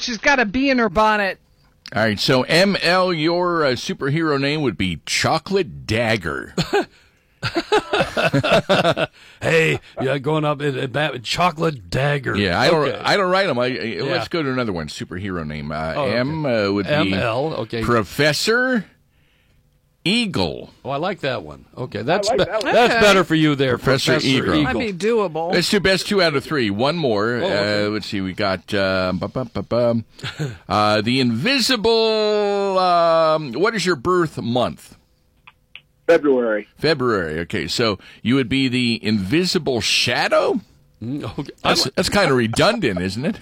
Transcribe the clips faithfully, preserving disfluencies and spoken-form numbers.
She's got a bee in her bonnet. All right, so M L, your uh, superhero name would be Chocolate Dagger. Hey, yeah, going up in, in, in Chocolate Dagger. Yeah, I okay. don't. I don't write them. I, I, Yeah. Let's go to another one. Superhero name. Uh, Oh, okay. M uh, would be M L, okay. Professor Eagle. Oh, I like that one. Okay, that's like be- that one. that's Okay. better for you there, Professor Professor, Eagle. Eagle. Might be doable. Let's do best two out of three. One more. Oh, okay. uh, let's see. We got uh, bu- bu- bu- bum. uh, the invisible. Um, what is your birth month? February. February. Okay, so you would be the invisible shadow. Mm, okay. I, That's that's kind of redundant, isn't it?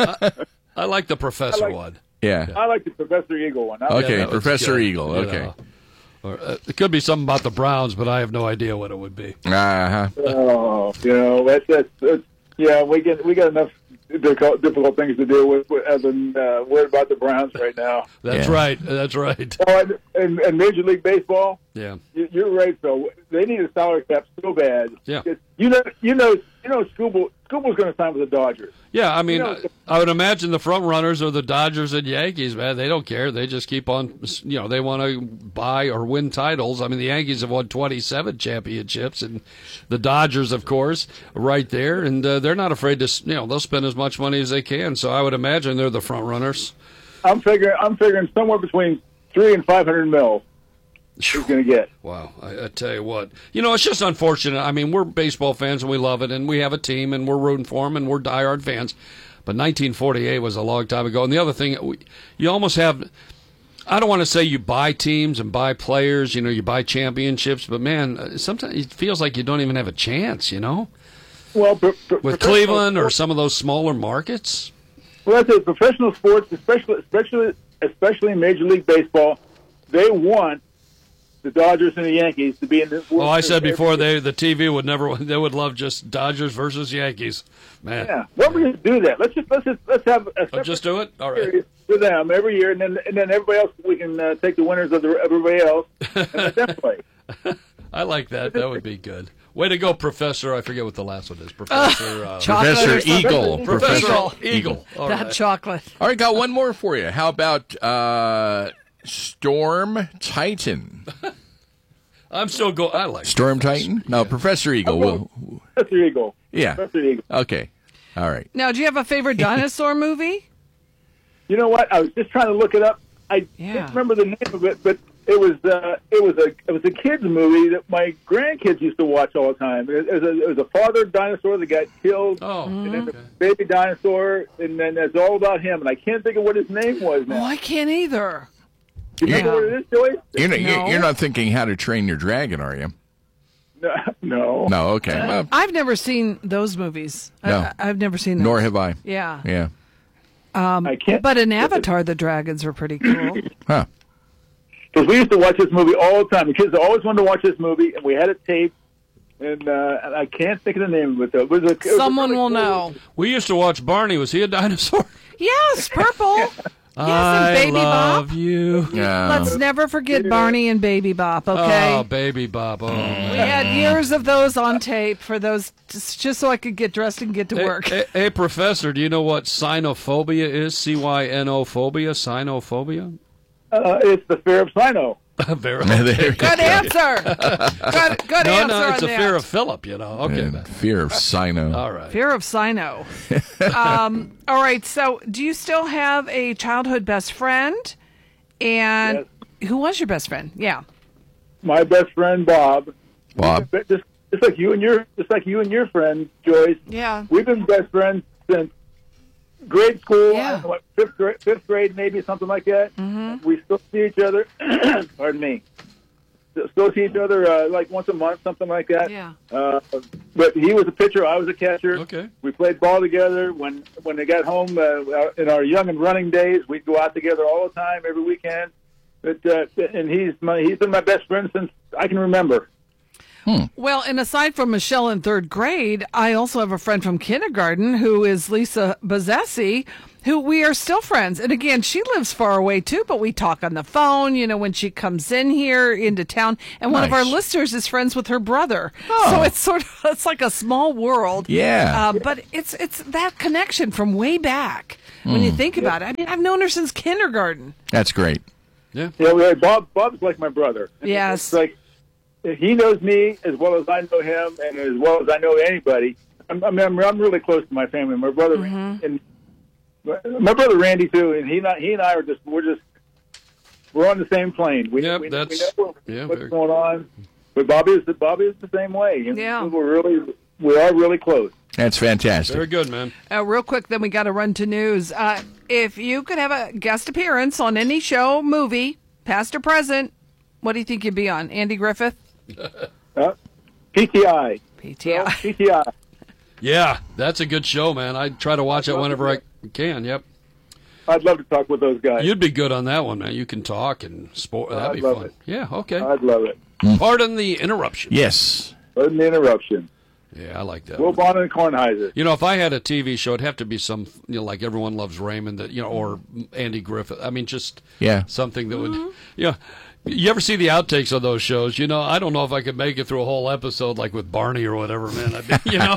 I like the Professor I like- one. Yeah. I like the Professor Eagle one. I like Okay, that was Professor good, Eagle. you Okay. know. Or, uh, it could be something about the Browns, but I have no idea what it would be. Uh-huh. Oh, you know, that's, that's, that's yeah, we get we got enough difficult, difficult things to deal with, with as in uh, worried about the Browns right now. That's Yeah. right. That's right. Oh, and, and, and Major League Baseball, Yeah. you, you're right, Phil. They need a salary cap so bad. Yeah. It's- You know, you know, you know, Scooble's Scooble's going to sign with the Dodgers. Yeah, I mean, You know, I, I would imagine the front runners are the Dodgers and Yankees, man. They don't care. They just keep on, you know, they want to buy or win titles. I mean, the Yankees have won twenty-seven championships, and the Dodgers, of course, right there. And uh, they're not afraid to, you know, they'll spend as much money as they can. So I would imagine they're the front runners. I'm figuring, I'm figuring somewhere between three and five hundred mil. He's going to get. Wow, I, I tell you what, you know, it's just unfortunate. I mean, we're baseball fans and we love it, and we have a team and we're rooting for them and we're diehard fans. But nineteen forty-eight was a long time ago. And the other thing, we, you almost have, I don't want to say you buy teams and buy players, you know, you buy championships, but man, sometimes it feels like you don't even have a chance, you know, Well, pro, pro, with professional Cleveland or sports- some of those smaller markets. Well, that's it. Professional sports, especially, especially, especially in Major League Baseball, they want the Dodgers and the Yankees to be in the. Oh, I said before, they the T V would never, they would love just Dodgers versus Yankees, man. Yeah, well, we just do that. Let's just let's just let's have a Oh, separate just do it. All right. series for them every year, and then and then everybody else we can uh, take the winners of the everybody else and let them play. I like that. That would be good. Way to go, Professor. I forget what the last one is. Professor. Uh, Chocolate Professor or something. Eagle. Professor Eagle. Eagle. All That right. chocolate. All right, got one more for you. How about uh, Storm Titan? I'm still go. I like Storm Titan? No, Professor Eagle. Will, Professor Eagle. yeah. Professor Eagle. Okay. All right. Now, do you have a favorite dinosaur movie? You know what? I was just trying to look it up. I Yeah. can't remember the name of it, but it was uh, it was a it was a kids movie that my grandkids used to watch all the time. It, was a, it was a father dinosaur that got killed, Oh, and then okay. the baby dinosaur, and then it's all about him. And I can't think of what his name was Oh, now. I can't either. Do you remember Yeah. what it is, Joyce? You're not, No. you're not thinking How to Train Your Dragon, are you? No, no. No, okay. Well, I've never seen those movies. No. I, I've never seen those. nor have I. Yeah. Yeah. I can't. But in Avatar, the dragons were pretty cool. Huh. Because we used to watch this movie all the time. The kids always wanted to watch this movie, and we had it taped. And, uh, and I can't think of the name of it though. It was a, it was a Someone really will cool- know. We used to watch Barney. Was he a dinosaur? Yes, purple. Yes, I and Baby love Bop. you. Yeah. Let's never forget Barney and Baby Bop, okay? Oh, Baby Bob. Oh, We man. had years of those on tape for those, just, just so I could get dressed and get to Hey, work. hey, hey, Professor, do you know what cynophobia is? C Y N O phobia? Cynophobia? Uh, it's the fear of Sino. Very There you Good go. answer. Good, good No, answer no, it's on a that. fear of Philip, you know. Okay, And man. fear of Sino. All right. Fear of Sino. um, all right. So, do you still have a childhood best friend? And who was your best friend? Yeah. My best friend Bob. Bob. We've been- Just, just like you and your, just like you and your friend Joyce. Yeah. We've been best friends since grade school. Yeah. I don't know what, fifth grade, fifth grade, maybe something like that. Mm-hmm. We still see each other. Pardon me. Still see each other uh, like once a month, something like that. Yeah. Uh, but he was a pitcher. I was a catcher. Okay. We played ball together. When when they got home uh, in our young and running days, we'd go out together all the time, every weekend. But uh, and he's my, he's been my best friend since I can remember. Hmm. Well, and aside from Michelle in third grade, I also have a friend from kindergarten who is Lisa Bazzessi, who we are still friends. And again, she lives far away too, but we talk on the phone, you know, when she comes in here into town. And one Nice. of our listeners is friends with her brother. Oh. So it's sort of, it's like a small world. Yeah. Uh, but it's, it's that connection from way back when you think about it. I mean, I've known her since kindergarten. That's great. Yeah. Yeah, well, Bob. Bob's like my brother. Yes. It's like he knows me as well as I know him, and as well as I know anybody. I'm, I mean, I'm, I'm really close to my family. My brother Mm-hmm. and my brother Randy too, and he and I, he and I are just we're just we're on the same plane. We, Yep, we, that's- we know yeah, what's very- going on. But Bobby is the Bobby is the same way. And Yeah. we're really we are really close. That's fantastic. Very good, man. Uh, real quick, then we got to run to news. Uh, if you could have a guest appearance on any show, movie, past or present, what do you think you'd be on? Andy Griffith? Uh, P T I. P T I. P T I. Yeah, that's a good show, man. I try to watch it whenever I can. Yep. I'd love to talk with those guys. You'd be good on that one, man. You can talk and sport. That'd I'd be love fun. it. Yeah, okay. I'd love it. Pardon the interruption. Yes. Pardon the interruption. Yeah, I like that. Will one. Bonner and Kornheiser. You know, if I had a T V show, it'd have to be some, you know, like Everyone Loves Raymond, that you know, or Andy Griffith. I mean, just Yeah. something that would, you know. You ever see the outtakes of those shows? You know, I don't know if I could make it through a whole episode like with Barney or whatever, man. I mean, you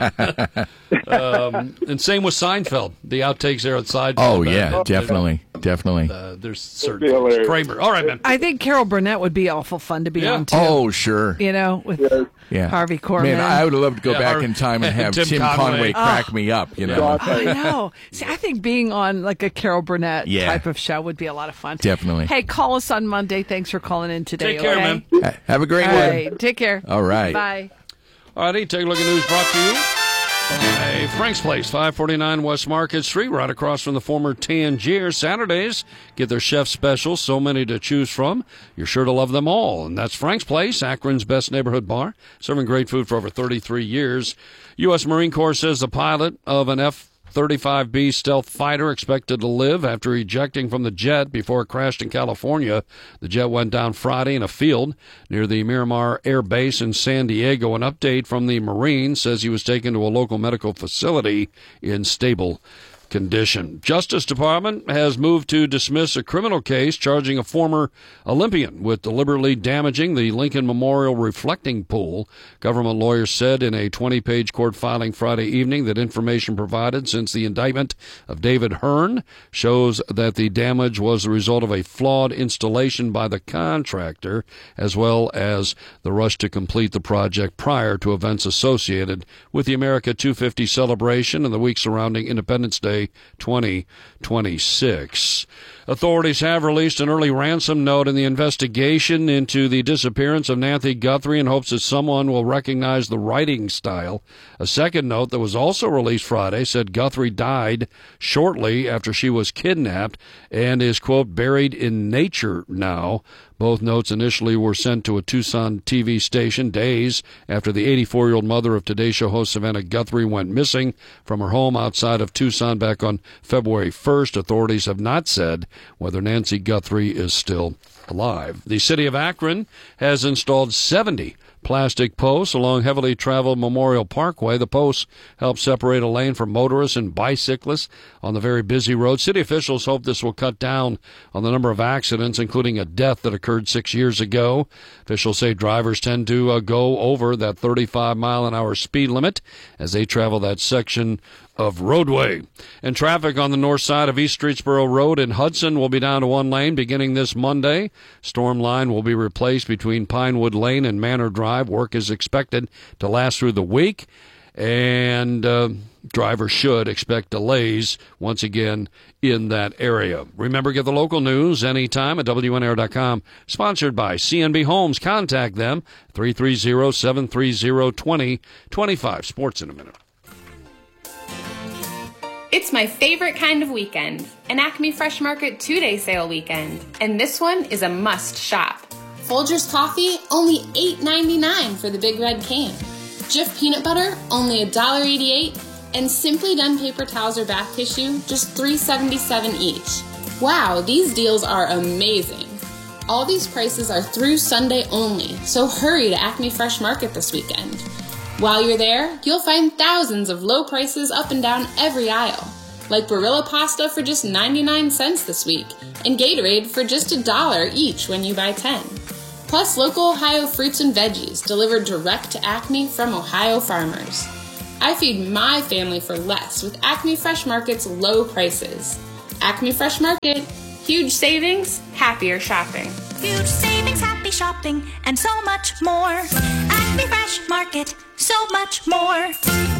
know, um, and same with Seinfeld. The outtakes there at Seinfeld. Oh, uh, yeah, uh, definitely. Definitely. Uh, there's be certain hilarious. Kramer. All right, man. I think Carol Burnett would be awful fun to be Yeah. on, too. Oh, sure. You know, with Yes. Yeah. Harvey Korman. Man, I would love to go Yeah, back Har- in time and have Tim Tim, Conway. Conway, crack me up, you know. I know. See, I think being on like a Carol Burnett Yeah. type of show would be a lot of fun. Definitely. Hey, call us on Monday. Thanks for calling in today. Take care, okay? man. Ha- Have a great All one. right. Take care. All right. Bye. All righty, take a look at news brought to you by Frank's Place, five forty-nine West Market Street, right across from the former Tangier. Saturdays get their chef specials, so many to choose from. You're sure to love them all. And that's Frank's Place, Akron's best neighborhood bar, serving great food for over thirty-three years. U S Marine Corps says the pilot of an F thirty-five B stealth fighter expected to live after ejecting from the jet before it crashed in California. The jet went down Friday in a field near the Miramar Air Base in San Diego. An update from the Marine says he was taken to a local medical facility in stable condition. Justice Department has moved to dismiss a criminal case charging a former Olympian with deliberately damaging the Lincoln Memorial reflecting pool. Government lawyers said in a twenty-page court filing Friday evening that information provided since the indictment of David Hearn shows that the damage was the result of a flawed installation by the contractor, as well as the rush to complete the project prior to events associated with the America two fifty celebration and the week surrounding Independence Day twenty twenty-six. Authorities have released an early ransom note in the investigation into the disappearance of Nancy Guthrie in hopes that someone will recognize the writing style. A second note that was also released Friday said Guthrie died shortly after she was kidnapped and is, quote, buried in nature now. Both notes initially were sent to a Tucson T V station days after the eighty-four-year-old mother of Today Show host Savannah Guthrie went missing from her home outside of Tucson back on February first. Authorities have not said whether Nancy Guthrie is still alive. The city of Akron has installed seventy plastic posts along heavily traveled Memorial Parkway. The posts help separate a lane for motorists and bicyclists on the very busy road. City officials hope this will cut down on the number of accidents, including a death that occurred six years ago. Officials say drivers tend to uh, go over that thirty-five mile an hour speed limit as they travel that section of roadway. And traffic on the north side of East Streetsboro Road in Hudson will be down to one lane beginning this Monday. Storm line will be replaced between Pinewood Lane and Manor Drive. Work is expected to last through the week, and uh, drivers should expect delays once again in that area. Remember, get the local news anytime at W N R dot com. Sponsored by C N B Homes. Contact them, three three zero, seven three zero, two zero two five. Sports in a minute. It's my favorite kind of weekend, an Acme Fresh Market two-day sale weekend, and this one is a must shop. Folgers coffee, only eight ninety-nine for the big red can. Jif peanut butter, only one dollar eighty-eight, and Simply Done paper towels or bath tissue, just three seventy-seven each. Wow, these deals are amazing. All these prices are through Sunday only, so hurry to Acme Fresh Market this weekend. While you're there, you'll find thousands of low prices up and down every aisle, like Barilla pasta for just ninety-nine cents this week, and Gatorade for just a dollar each when you buy ten. Plus local Ohio fruits and veggies delivered direct to Acme from Ohio farmers. I feed my family for less with Acme Fresh Market's low prices. Acme Fresh Market, huge savings, happier shopping. Huge savings, happy shopping, and so much more. Acme Fresh Market, so much more.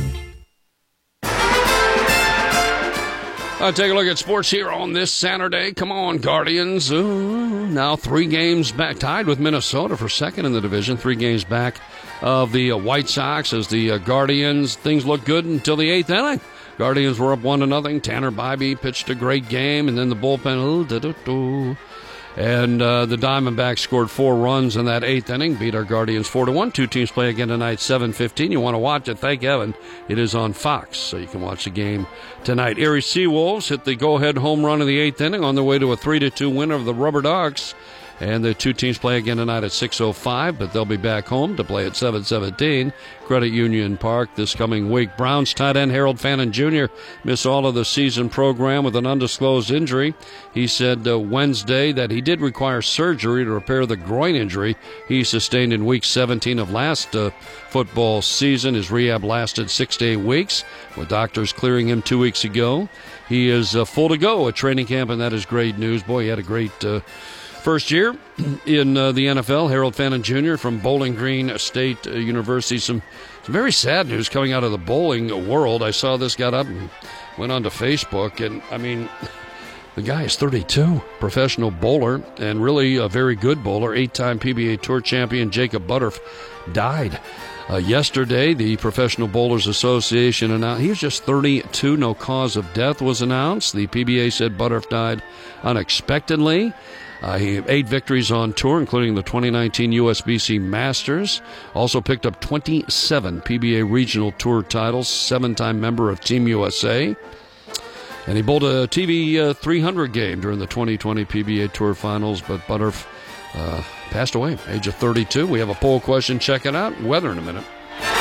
Uh, take a look at sports here on this Saturday. Come on, Guardians. Ooh, now three games back, tied with Minnesota for second in the division. Three games back of the uh, White Sox as the uh, Guardians. Things looked good until the eighth inning. Guardians were up one to nothing. Tanner Bybee pitched a great game, and then the bullpen. Oh, da, da, da. And uh, the Diamondbacks scored four runs in that eighth inning, beat our Guardians four to one. Two teams play again tonight, seven fifteen. You want to watch it? Thank heaven it is on Fox, so you can watch the game tonight. Erie Seawolves hit the go-ahead home run in the eighth inning on their way to a three to two win over the Rubber Dogs. And the two teams play again tonight at six oh five, but they'll be back home to play at seven seventeen. Credit Union Park this coming week. Browns tight end Harold Fannin Junior missed all of the season program with an undisclosed injury. He said uh, Wednesday that he did require surgery to repair the groin injury he sustained in week seventeen of last uh, football season. His rehab lasted six to eight weeks, with doctors clearing him two weeks ago. He is uh, full to go at training camp, and that is great news. Boy, he had a great uh, first year in uh, the N F L. Harold Fannin Junior from Bowling Green State uh, University. Some, some very sad news coming out of the bowling world. I saw this, got up and went onto Facebook, and I mean, the guy is thirty-two, professional bowler, and really a very good bowler. Eight-time P B A Tour champion Jacob Butterf died uh, yesterday. The Professional Bowlers Association announced he was just thirty-two. No cause of death was announced. The P B A said Butterf died unexpectedly. Uh, he had eight victories on tour, including the twenty nineteen U S B C Masters. Also picked up twenty-seven P B A Regional Tour titles, seven-time member of Team U S A. And he bowled a T V uh, three hundred game during the twenty twenty P B A Tour Finals, but Butterf uh, passed away, age of thirty-two. We have a poll question. Check it out. Weather in a minute.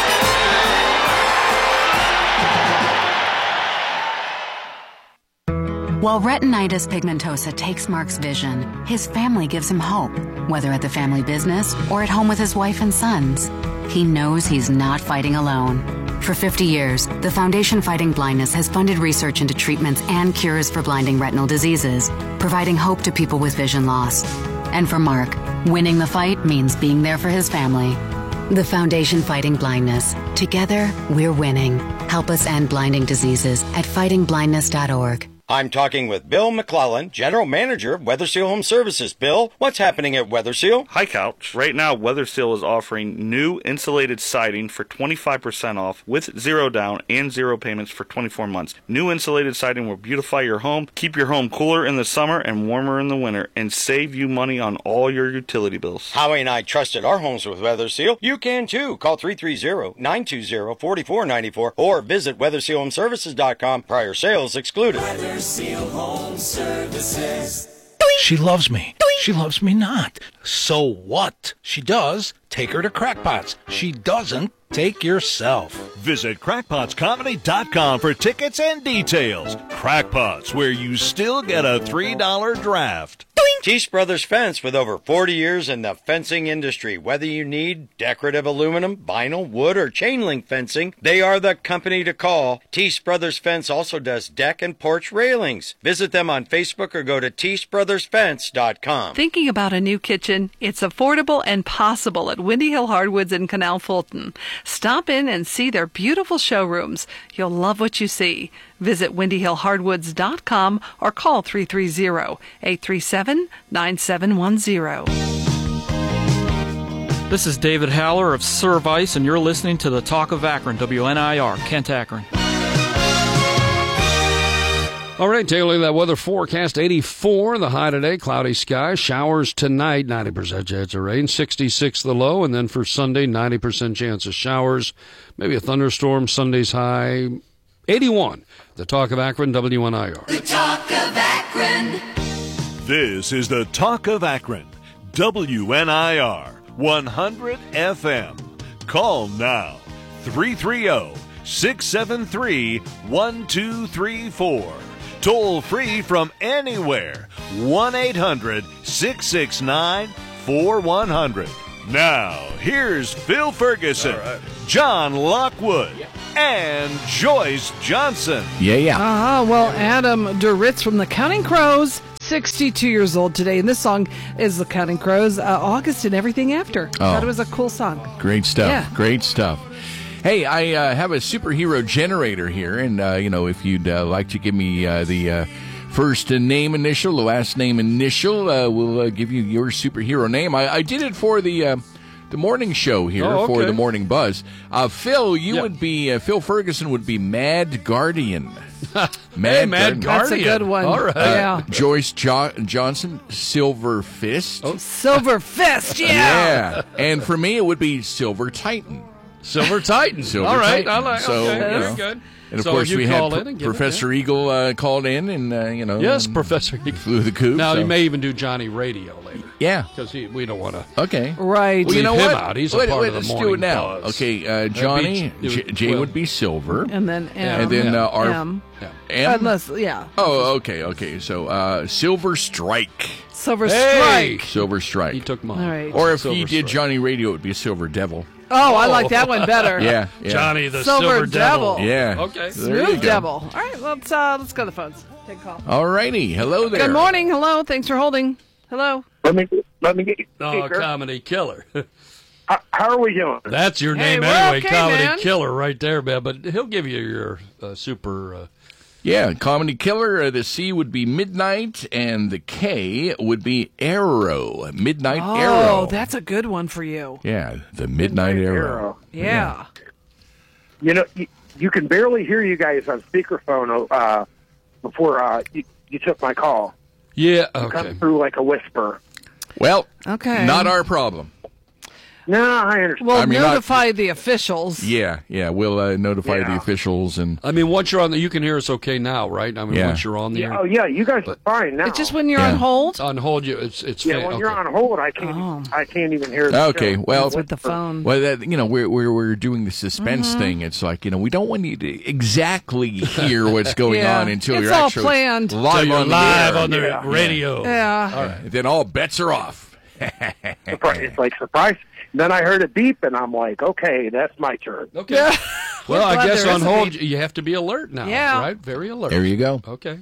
While retinitis pigmentosa takes Mark's vision, his family gives him hope, whether at the family business or at home with his wife and sons. He knows he's not fighting alone. For fifty years, the Foundation Fighting Blindness has funded research into treatments and cures for blinding retinal diseases, providing hope to people with vision loss. And for Mark, winning the fight means being there for his family. The Foundation Fighting Blindness. Together, we're winning. Help us end blinding diseases at fighting blindness dot org. I'm talking with Bill McClellan, General Manager of WeatherSeal Home Services. Bill, what's happening at WeatherSeal? Hi, Couch. Right now, WeatherSeal is offering new insulated siding for twenty-five percent off with zero down and zero payments for twenty-four months. New insulated siding will beautify your home, keep your home cooler in the summer and warmer in the winter, and save you money on all your utility bills. Howie and I trusted our homes with WeatherSeal. You can too. Call three three zero, nine two zero, four four nine four or visit weather seal home services dot com. Prior sales excluded. WeatherSeal Home Services. She loves me. She loves me not. So what? She does. Take her to Crackpots. She doesn't. Take yourself. Visit crackpots comedy dot com for tickets and details. Crackpots, where you still get a three dollar draft. Teese Brothers Fence, with over forty years in the fencing industry. Whether you need decorative aluminum, vinyl, wood, or chain link fencing, they are the company to call. Teese Brothers Fence also does deck and porch railings. Visit them on Facebook or go to teese brothers fence dot com. Thinking about a new kitchen? It's affordable and possible at Windy Hill Hardwoods in Canal Fulton. Stop in and see their beautiful showrooms. You'll love what you see. Visit windy hill hardwoods dot com or call three three zero, eight three seven, nine seven one zero. This is David Haller of Service, and you're listening to the Talk of Akron, W N I R, Kent, Akron. All right, take a look at that weather forecast. eighty-four, the high today, cloudy skies, showers tonight, ninety percent chance of rain, sixty-six the low, and then for Sunday, ninety percent chance of showers, maybe a thunderstorm, Sunday's high, eighty-one. The Talk of Akron, W N I R. The Talk of Akron. This is the Talk of Akron. W N I R one hundred F M. Call now three three zero, six seven three, one two three four. Toll free from anywhere. one eight hundred, six six nine, four one zero zero. Now, here's Phil Ferguson, right. John Lockwood, and Joyce Johnson. Yeah, yeah. Uh-huh. Well, Adam Duritz from the Counting Crows, sixty-two years old today. And this song is the Counting Crows, uh, August and Everything After. Oh. Thought it was a cool song. Great stuff. Yeah. Great stuff. Hey, I uh, have a superhero generator here, and, uh, you know, if you'd uh, like to give me uh, the uh, first name initial, the last name initial, uh, we'll uh, give you your superhero name. I, I did it for the uh, the morning show here, oh, okay. for the Morning Buzz. Uh, Phil, you yep. would be, uh, Phil Ferguson would be Mad Guardian. Mad, hey, Mad Guardian. That's a good one. All right. Uh, yeah. Joyce jo- Johnson, Silver Fist. Oh. Silver Fist, yeah. Yeah. And for me, it would be Silver Titan. Silver Titan. Silver All right. Titan. I like so, okay. you Very know. good. And of so course, you we had call Pro- in and get Professor it, yeah. Eagle uh, called in, and uh, you know, yes, and Professor Eagle flew the coop. Now so. he may even do Johnny Radio later. Yeah, because we don't want to. Okay, right. Well, you know him what? Out. He's wait, a part wait, of the let's morning do it now. buzz. Okay, uh, Johnny, Be, J, Jay well, would be Silver, and then M. and then yeah. uh, our M. Yeah. M? Unless, yeah. Oh, okay, okay. So uh, Silver Strike. Silver hey! Strike. Silver Strike. He took mine. All right. Or if Silver he did Strike. Johnny Radio, it would be Silver Devil. Oh, I like that one better. Yeah, yeah. Johnny the Silver, Silver, Devil. Devil. Yeah. Okay. So there you Smooth go. Devil. All right, let's uh, let's go to the phones. Take a call. All righty. Hello there. Good morning. Hello. Thanks for holding. Hello. Let me let me get you. Oh, speaker. Comedy Killer. How, how are we doing? That's your Hey, name we're anyway, okay, Comedy man. Killer, right there, man. But he'll give you your uh, super. Uh, Yeah, Comedy Killer. Uh, the C would be Midnight, and the K would be Arrow. Midnight Oh, Arrow. that's a good one for you. Yeah, the Midnight, Midnight Arrow. Arrow. Yeah. You know, you, you can barely hear you guys on speakerphone uh, before uh, you, you took my call. yeah. You Okay. come through like a whisper. Well, Okay. not our problem. No, I understand. We'll I mean, not- notify the officials. Yeah, yeah, we'll uh, notify Yeah. the officials and I mean, once you're on the, you can hear us okay now, right? I mean, Yeah. once you're on the Yeah, air, oh, yeah, you guys are fine now. It's just when you're Yeah. on hold. on hold, you it's it's yeah, fa- when you're okay. on hold, I can't. Oh. I can't even hear. The Okay, show. well- It's with the phone. well, that, you know, we're we're we're doing the suspense Mm-hmm. thing. It's like, you know, we don't want you to exactly hear what's going Yeah. on until It's you're all actually planned. So live you're on the live air. on the Yeah. radio. Yeah. All right, then all bets are off. Surprise- It's like surprise. Then I heard a beep, and I'm like, okay, that's my turn. Okay. Yeah. Well, We're I glad guess there on is a hold, beep. you have to be alert now, Yeah. right? Very alert. There you go. Okay.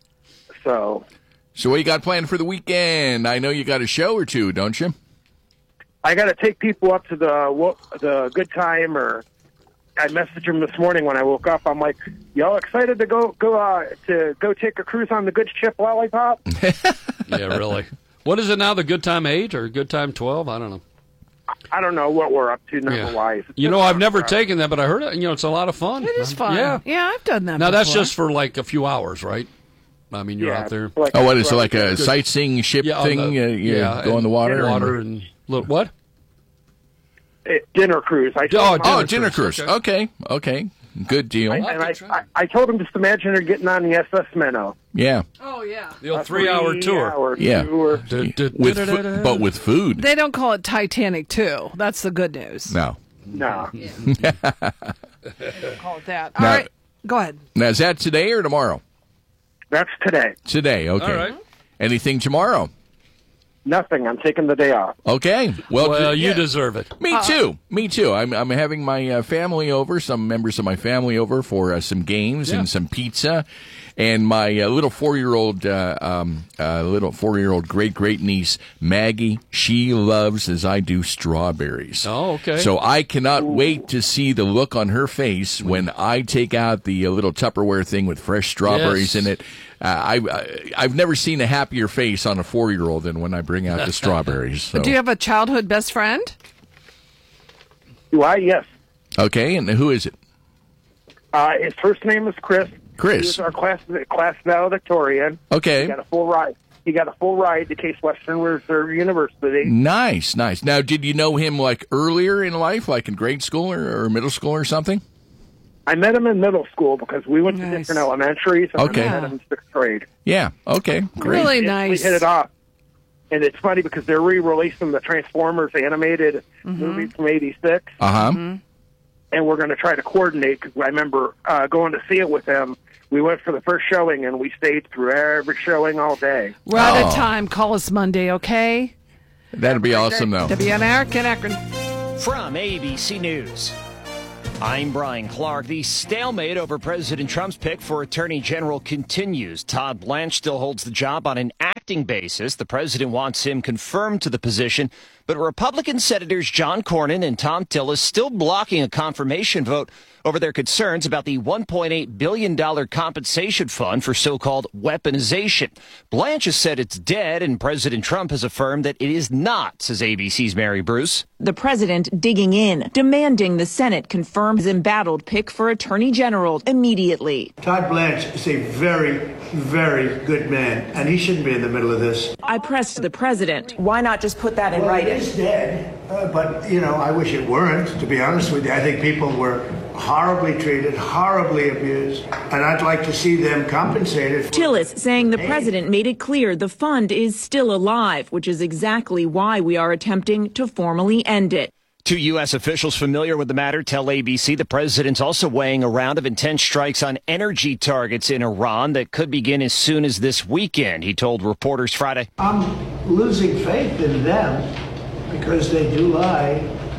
So So what you got planned for the weekend? I know you got a show or two, don't you? I got to take people up to the wo- the good time, or I messaged them this morning when I woke up. I'm like, y'all excited to go go uh, to go take a cruise on the Good Ship Lollipop? Yeah, really. What is it now? The Good Time eight or Good Time twelve? I don't know. I don't know what we're up to number Yeah. wise. You know, I've never taken that, but I heard it. You know, it's a lot of fun. It is fun. Yeah. Yeah, I've done that Now that's before. just for like a few hours, right? I mean, you're Yeah, out there. like- Oh, what is it, like a sightseeing ship Yeah, on thing? the- uh, you yeah, go in the water? and and- water and little, what? Eh, dinner cruise. I Oh, told them, Oh, Dinner dinner cruise, cruise. okay. Okay, okay. Good deal. and I, I, I told them just imagine they're getting on the S S Minnow. Yeah. Oh, yeah. The old A three-hour tour. three-hour Yeah. tour. Du- du- With du- fu- du- du- but with food. They don't call it Titanic two. That's the good news. No. No. Call it that. All Now- right. Go ahead. Now, is that today or tomorrow? That's today. Today, okay. All right. Anything tomorrow? Nothing. I'm taking the day off. Okay. Well, Well, d- you yeah. deserve it. Me too. Me too. I'm I'm having my uh, family over, some members of my family over for uh, some games Yeah. and some pizza, and my uh, little four year old uh, um uh, little four year old great great niece Maggie. She loves, as I do, strawberries. Oh, okay. So I cannot wait to see the look on her face when I take out the uh, little Tupperware thing with fresh strawberries Yes. in it. Uh, I, I I've never seen a happier face on a four year old than when I bring out the strawberries. So. Do you have a childhood best friend? Do I? Yes. Okay, and who is it? Uh, his first name is Chris. Chris. He was our class class valedictorian. Okay. He got a full ride. He got a full ride to Case Western Reserve University. Nice, nice. Now, did you know him like earlier in life, like in grade school or, or middle school or something? I met him in middle school because we went to Nice. different elementaries. And Okay. I met him in sixth grade. Yeah. Okay. Great. Really We- nice. We hit it off. And it's funny because they're re-releasing the Transformers animated Mm-hmm. movies from eighty-six. Uh-huh. Mm-hmm. And we're going to try to coordinate, because I remember uh, going to see it with them. We went for the first showing, and we stayed through every showing all day. We're out Oh. of time. Call us Monday, okay? That'd be awesome, though. W N R, Ken Akron. From A B C News, I'm Brian Clark. The stalemate over President Trump's pick for Attorney General continues. Todd Blanche still holds the job on an acting basis. The president wants him confirmed to the position, but Republican Senators John Cornyn and Tom Tillis still blocking a confirmation vote over their concerns about the one point eight billion dollars compensation fund for so-called weaponization. Blanche has said it's dead, and President Trump has affirmed that it is not, says A B C's Mary Bruce. The president digging in, demanding the Senate confirm his embattled pick for Attorney General immediately. Todd Blanche is a very, very good man, and he shouldn't be in the middle of this. I pressed the president. Why not just put that in Well, writing? It's dead, uh, but, you know, I wish it weren't, to be honest with you. I think people were horribly treated, horribly abused, and I'd like to see them compensated. For Tillis saying the president made it clear the fund is still alive, which is exactly why we are attempting to formally end it. Two U S officials familiar with the matter tell A B C the president's also weighing a round of intense strikes on energy targets in Iran that could begin as soon as this weekend, he told reporters Friday. I'm losing faith in them because they do lie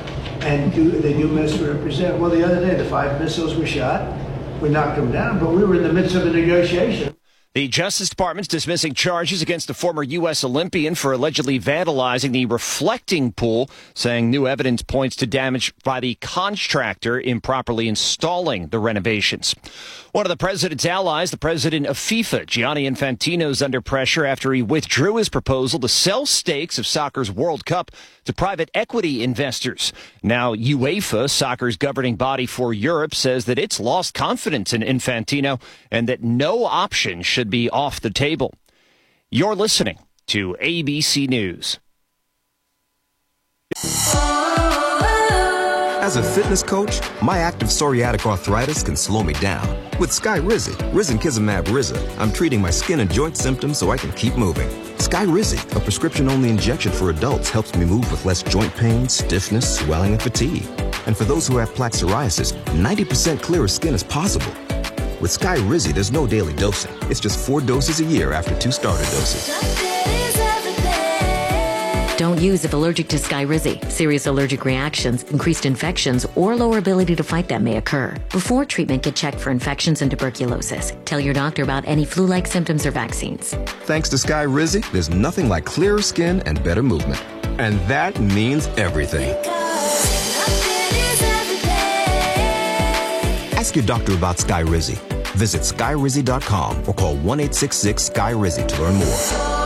and do they do misrepresent. Well, the other day, the five missiles were shot. We knocked them down, but we were in the midst of a negotiation. The Justice Department's dismissing charges against a former U S Olympian for allegedly vandalizing the reflecting pool, saying new evidence points to damage by the contractor improperly installing the renovations. One of the president's allies, the president of FIFA, Gianni Infantino, is under pressure after he withdrew his proposal to sell stakes of soccer's World Cup to private equity investors. Now, UEFA, soccer's governing body for Europe, says that it's lost confidence in Infantino and that no option should be off the table. You're listening to A B C News. As a fitness coach, my active psoriatic arthritis can slow me down. With Skyrizi, Risankizumab Riza, I'm treating my skin and joint symptoms so I can keep moving. Skyrizi, a prescription-only injection for adults, helps me move with less joint pain, stiffness, swelling, and fatigue. And for those who have plaque psoriasis, ninety percent clearer skin is possible. With Skyrizi, there's no daily dosing. It's just four doses a year after two starter doses. Don't use if allergic to Skyrizi. Serious allergic reactions, increased infections, or lower ability to fight them may occur. Before treatment, get checked for infections and tuberculosis. Tell your doctor about any flu-like symptoms or vaccines. Thanks to Skyrizi, there's nothing like clearer skin and better movement. And that means everything. Ask your doctor about Skyrizi. Visit Skyrizi dot com or call one eight six six Skyrizi to learn more.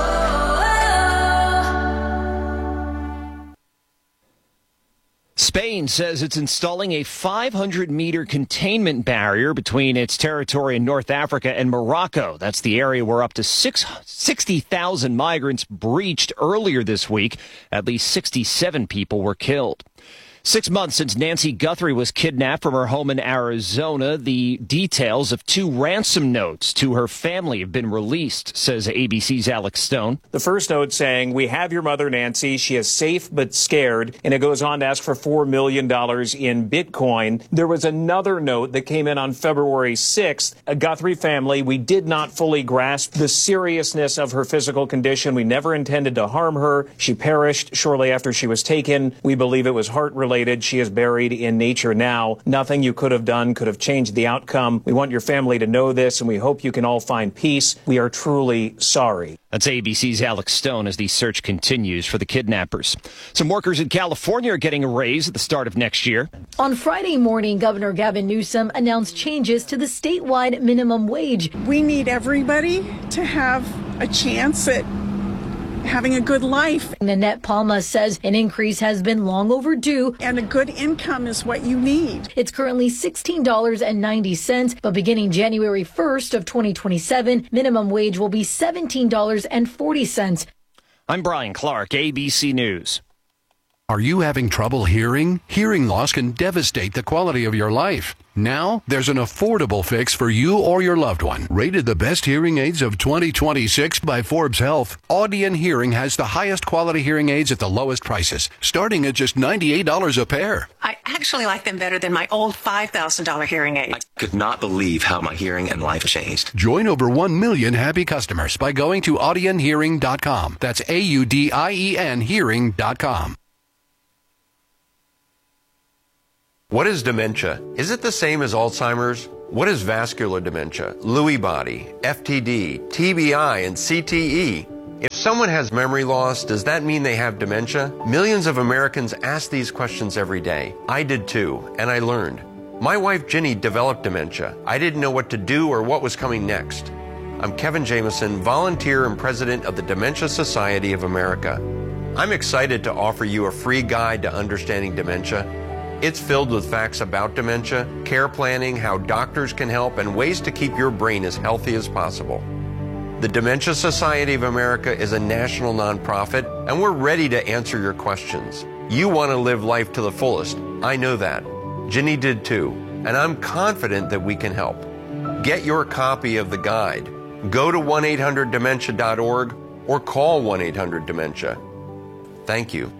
Spain says it's installing a five hundred meter containment barrier between its territory in North Africa and Morocco. That's the area where up to sixty thousand migrants breached earlier this week. At least sixty-seven people were killed. Six months since Nancy Guthrie was kidnapped from her home in Arizona, the details of two ransom notes to her family have been released, says A B C's Alex Stone. The first note saying, "We have your mother, Nancy. She is safe but scared." And it goes on to ask for four million dollars in Bitcoin. There was another note that came in on February sixth. A Guthrie family, we did not fully grasp the seriousness of her physical condition. We never intended to harm her. She perished shortly after she was taken. We believe it was heart-related. She is buried in nature now. Nothing you could have done could have changed the outcome. We want your family to know this, and we hope you can all find peace. We are truly sorry. That's A B C's Alex Stone as the search continues for the kidnappers. Some workers in California are getting a raise at the start of next year. On Friday morning, Governor Gavin Newsom announced changes to the statewide minimum wage. We need everybody to have a chance at having a good life. Nanette Palma says an increase has been long overdue. And a good income is what you need. It's currently sixteen dollars and ninety cents, but beginning January first of twenty twenty-seven, minimum wage will be seventeen dollars and forty cents. I'm Brian Clark, A B C News. Are you having trouble hearing? Hearing loss can devastate the quality of your life. Now, there's an affordable fix for you or your loved one. Rated the best hearing aids of twenty twenty-six by Forbes Health, Audion Hearing has the highest quality hearing aids at the lowest prices, starting at just ninety-eight dollars a pair. I actually like them better than my old five thousand dollars hearing aid. I could not believe how my hearing and life changed. Join over one million happy customers by going to audion hearing dot com. That's A U D I E N hearing dot com. What is dementia? Is it the same as Alzheimer's? What is vascular dementia, Lewy body, F T D, T B I, and C T E? If someone has memory loss, does that mean they have dementia? Millions of Americans ask these questions every day. I did too, and I learned. My wife Ginny developed dementia. I didn't know what to do or what was coming next. I'm Kevin Jameson, volunteer and president of the Dementia Society of America. I'm excited to offer you a free guide to understanding dementia. It's filled with facts about dementia, care planning, how doctors can help, and ways to keep your brain as healthy as possible. The Dementia Society of America is a national nonprofit, and we're ready to answer your questions. You want to live life to the fullest. I know that. Ginny did too, and I'm confident that we can help. Get your copy of the guide. Go to one eight hundred dementia dot org or call one eight hundred dementia. Thank you.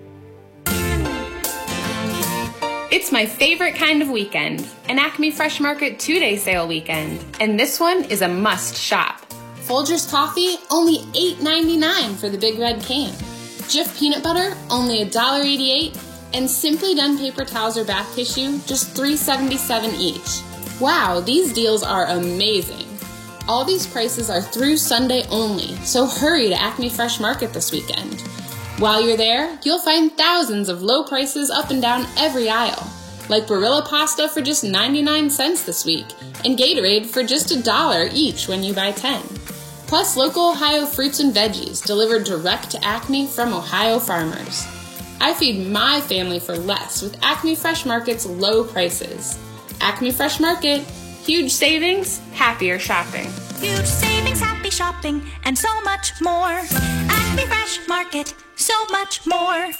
It's my favorite kind of weekend, an Acme Fresh Market two-day sale weekend. And this one is a must shop. Folgers coffee, only eight ninety-nine for the big red can. Jif peanut butter, only one dollar eighty-eight. And Simply Done paper towels or bath tissue, just three seventy-seven each. Wow, these deals are amazing. All these prices are through Sunday only, so hurry to Acme Fresh Market this weekend. While you're there, you'll find thousands of low prices up and down every aisle, like Barilla pasta for just ninety-nine cents this week, and Gatorade for just a dollar each when you buy ten. Plus local Ohio fruits and veggies delivered direct to Acme from Ohio farmers. I feed my family for less with Acme Fresh Market's low prices. Acme Fresh Market, huge savings, happier shopping. Huge savings, happy shopping, and so much more. Acme Fresh Market, so much more.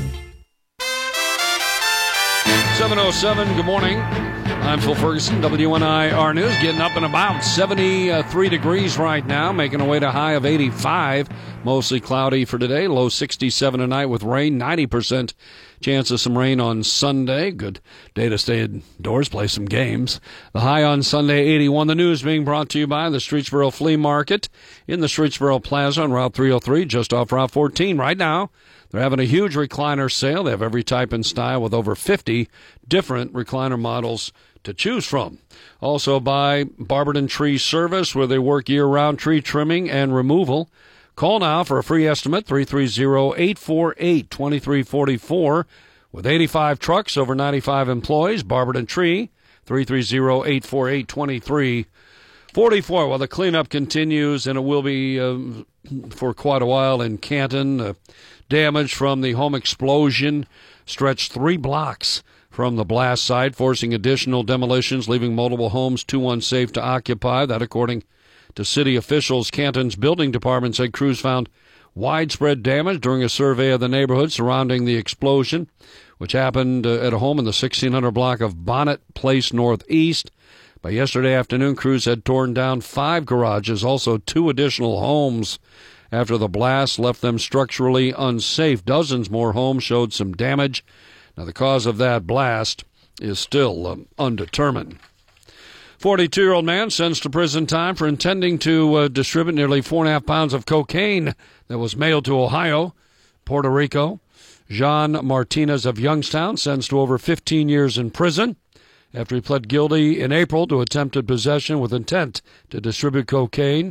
seven oh seven, good morning. I'm Phil Ferguson, W N I R News, getting up and about seventy-three degrees right now, making our way to a high of eighty-five. Mostly cloudy for today, low sixty-seven tonight with rain, ninety percent chance of some rain on Sunday. Good day to stay indoors, play some games. The high on Sunday, eighty-one. The news being brought to you by the Streetsboro Flea Market in the Streetsboro Plaza on Route three oh three, just off Route fourteen. Right now, they're having a huge recliner sale. They have every type and style with over fifty different recliner models to choose from. Also by Barberton Tree Service, where they work year-round tree trimming and removal. Call now for a free estimate, three three zero, eight four eight, two three four four. With eighty-five trucks, over ninety-five employees, Barberton Tree, three three zero, eight four eight, two three four four. Well, the cleanup continues, and it will be uh, for quite a while in Canton. Uh, damage from the home explosion stretched three blocks from the blast site, forcing additional demolitions, leaving multiple homes too unsafe to occupy. That, according to city officials. Canton's building department said crews found widespread damage during a survey of the neighborhood surrounding the explosion, which happened uh, at a home in the sixteen hundred block of Bonnet Place Northeast. By yesterday afternoon, crews had torn down five garages, also two additional homes, after the blast left them structurally unsafe. Dozens more homes showed some damage. Now, the cause of that blast is still um, undetermined. forty-two-year-old man sentenced to prison time for intending to uh, distribute nearly four and a half pounds of cocaine that was mailed to Ohio, Puerto Rico. Jean Martinez of Youngstown sentenced to over fifteen years in prison after he pled guilty in April to attempted possession with intent to distribute cocaine.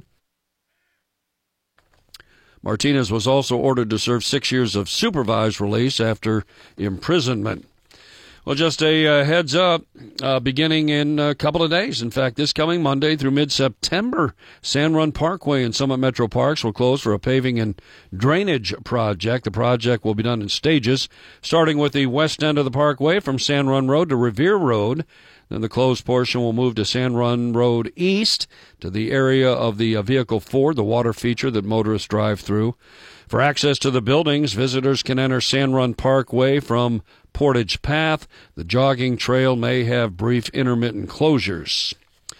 Martinez was also ordered to serve six years of supervised release after imprisonment. Well, just a uh, heads up, uh, beginning in a couple of days. In fact, this coming Monday through mid-September, San Run Parkway and Summit Metro Parks will close for a paving and drainage project. The project will be done in stages, starting with the west end of the parkway from San Run Road to Revere Road. Then the closed portion will move to San Run Road East to the area of the uh, Vehicle Ford, the water feature that motorists drive through. For access to the buildings, visitors can enter San Run Parkway from Portage Path. The jogging trail may have brief intermittent closures.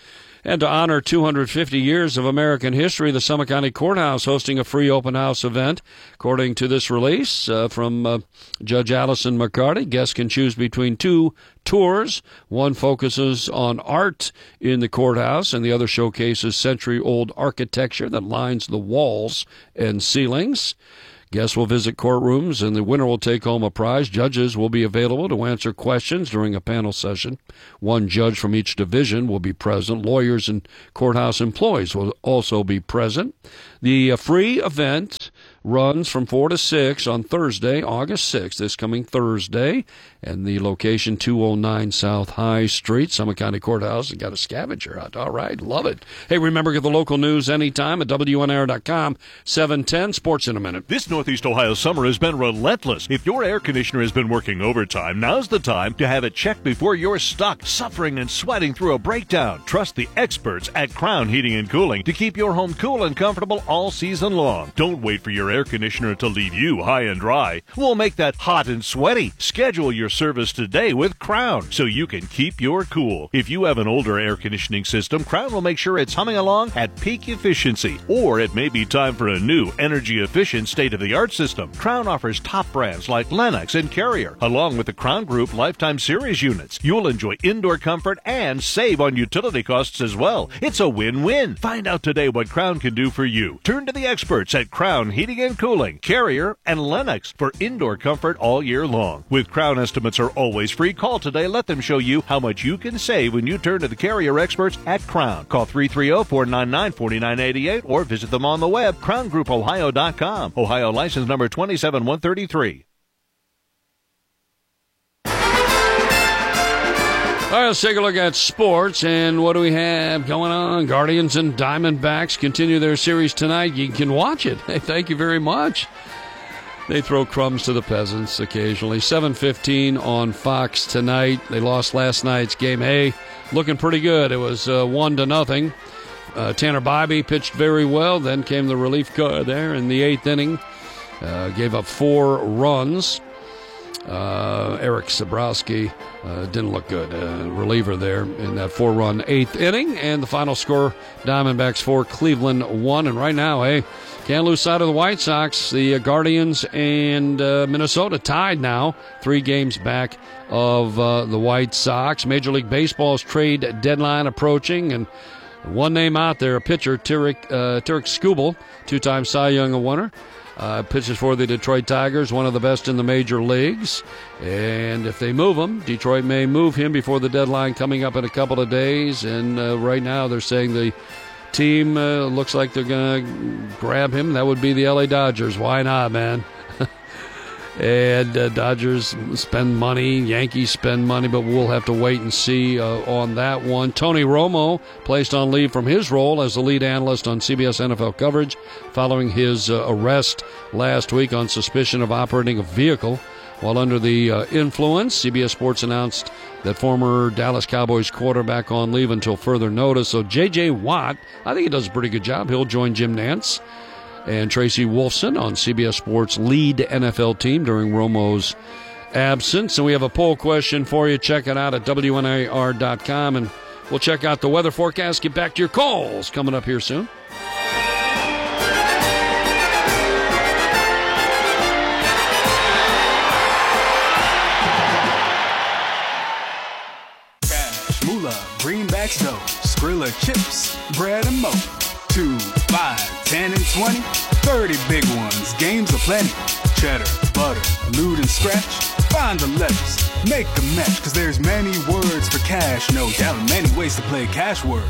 And to honor two hundred fifty years of American history, the Summit County Courthouse hosting a free open house event. According to this release uh, from uh, Judge Allison McCarty, guests can choose between two tours. One focuses on art in the courthouse, and the other showcases century-old architecture that lines the walls and ceilings. Guests will visit courtrooms, and the winner will take home a prize. Judges will be available to answer questions during a panel session. One judge from each division will be present. Lawyers and courthouse employees will also be present. The uh, free event runs from four to six on Thursday, August sixth, this coming Thursday, and the location two oh nine South High Street, Summit County Courthouse. Got a scavenger hunt. All right, love it. Hey, remember, get the local news anytime at W N R dot com, seven ten, Sports in a Minute. This Northeast Ohio summer has been relentless. If your air conditioner has been working overtime, now's the time to have it checked before you're stuck, suffering and sweating through a breakdown. Trust the experts at Crown Heating and Cooling to keep your home cool and comfortable all season long. Don't wait for your air conditioner to leave you high and dry. We'll make that hot and sweaty. Schedule your service today with Crown so you can keep your cool. If you have an older air conditioning system, Crown will make sure it's humming along at peak efficiency. Or it may be time for a new energy-efficient state-of-the-art system. Crown offers top brands like Lennox and Carrier, along with the Crown Group Lifetime Series units. You'll enjoy indoor comfort and save on utility costs as well. It's a win-win. Find out today what Crown can do for you. Turn to the experts at Crown Heating and Cooling, Carrier, and Lennox for indoor comfort all year long. With Crown, estimates are always free. Call today. Let them show you how much you can save when you turn to the Carrier experts at Crown. Call three three zero, four nine nine, four nine eight eight or visit them on the web, crown group ohio dot com. Ohio license number two seven one three three. All right, let's take a look at sports, and what do we have going on? Guardians and Diamondbacks continue their series tonight. You can watch it. Hey, thank you very much. They throw crumbs to the peasants occasionally. seven fifteen on Fox tonight. They lost last night's game. Hey, looking pretty good. It was uh, one to nothing. Uh, Tanner Bybee pitched very well. Then came the relief guy there in the eighth inning. Uh, gave up four runs. Uh, Eric Sabrowski uh, didn't look good. Uh, reliever there in that four-run eighth inning. And the final score, Diamondbacks four, Cleveland one. And right now, hey, can't lose sight of the White Sox. The uh, Guardians and uh, Minnesota tied now, three games back of uh, the White Sox. Major League Baseball's trade deadline approaching, and one name out there, a pitcher, Tarik uh, Tarik Skubal, two-time Cy Young winner. Uh, pitches for the Detroit Tigers, one of the best in the major leagues. And if they move him, Detroit may move him before the deadline coming up in a couple of days. And uh, right now they're saying the team uh, looks like they're going to grab him. That would be the L A Dodgers. Why not, man? And uh, Dodgers spend money, Yankees spend money, but we'll have to wait and see uh, on that one. Tony Romo placed on leave from his role as the lead analyst on C B S N F L coverage following his uh, arrest last week on suspicion of operating a vehicle while under the uh, influence. C B S Sports announced that former Dallas Cowboys quarterback on leave until further notice. So J J. Watt, I think he does a pretty good job. He'll join Jim Nantz and Tracy Wolfson on C B S Sports' lead N F L team during Romo's absence. And we have a poll question for you. Check it out at W N A R dot com, and we'll check out the weather forecast. Get back to your calls coming up here soon. Cash, moolah, greenbacks, dough, Skrilla chips, bread and mo. Two, five, ten, and twenty, thirty big ones, games aplenty. Cheddar, butter, loot and scratch, find the letters, make the match, cause there's many words for cash, no doubt, many ways to play cash word.